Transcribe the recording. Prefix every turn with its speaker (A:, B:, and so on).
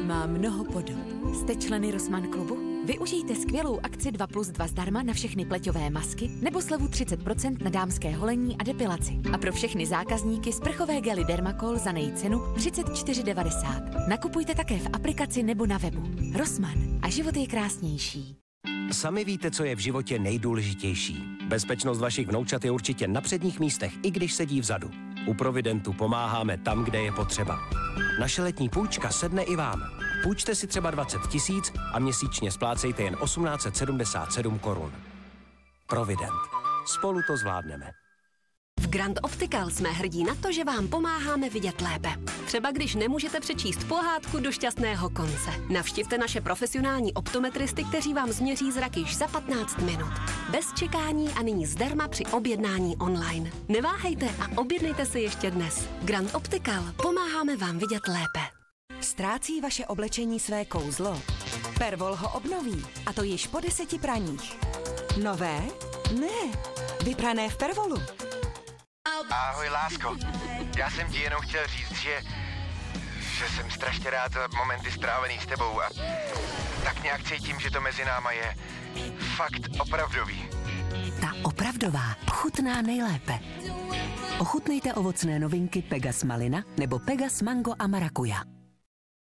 A: má mnoho podob. Jste členy Rossmann klubu? Využijte skvělou akci 2+2 zdarma na všechny pleťové masky nebo slevu 30% na dámské holení a depilaci. A pro všechny zákazníky sprchové gely Dermacol za nejcenu 34,90. Nakupujte také v aplikaci nebo na webu. Rossmann a život je krásnější.
B: Sami víte, co je v životě nejdůležitější. Bezpečnost vašich vnoučat je určitě na předních místech, i když sedí vzadu. U Providentu pomáháme tam, kde je potřeba. Naše letní půjčka sedne i vám. Půjčte si třeba 20 000 a měsíčně splácejte jen 1877 korun. Provident. Spolu to zvládneme.
C: V Grand Optical jsme hrdí na to, že vám pomáháme vidět lépe. Třeba když nemůžete přečíst pohádku do šťastného konce. Navštivte naše profesionální optometristy, kteří vám změří zrak již za 15 minut. Bez čekání a nyní zdarma při objednání online. Neváhejte a objednejte se ještě dnes. Grand Optical. Pomáháme vám vidět lépe.
D: Ztrácí vaše oblečení své kouzlo? Pervol ho obnoví, a to již po 10 praních. Nové? Ne, vyprané v Pervolu.
E: Ahoj, lásko. Já jsem ti jenom chtěl říct, že jsem strašně rád za momenty strávený s tebou a tak nějak cítím, že to mezi náma je fakt opravdový.
F: Ta opravdová chutná nejlépe. Ochutnejte ovocné novinky Pegas Malina nebo Pegas Mango a Marakuja.